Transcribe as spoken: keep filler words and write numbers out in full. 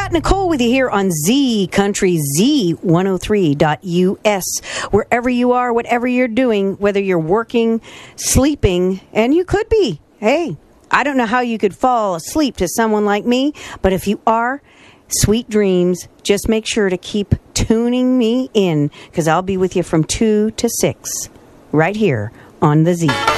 Got Nicole with you here on Z Country, Z one oh three dot U S. Wherever you are, whatever you're doing, whether you're working, sleeping, and you could be. Hey, I don't know how you could fall asleep to someone like me, but if you are, sweet dreams. Just make sure to keep tuning me in, because I'll be with you from two to six right here on the Z.